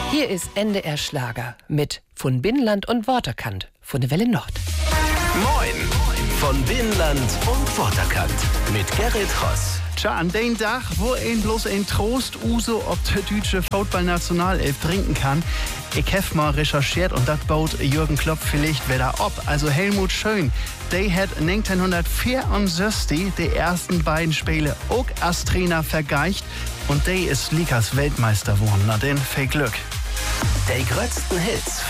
Hier ist NDR Schlager mit von Binnenland und Waterkant von der Welle Nord. Moin von Binnenland und Waterkant mit Gerrit Ross. Tja, an den Tag, wo ein bloß ein Trost Uso ob der deutsche Fußballnationalelf trinken kann. Ich hab mal recherchiert und das baut Jürgen Klopp vielleicht wieder ab. Also Helmut Schön, der hat 1964 die ersten beiden Spiele auch als Trainer vergeicht und der ist Ligas Weltmeister geworden. Na denn, viel Glück. Die größten Hits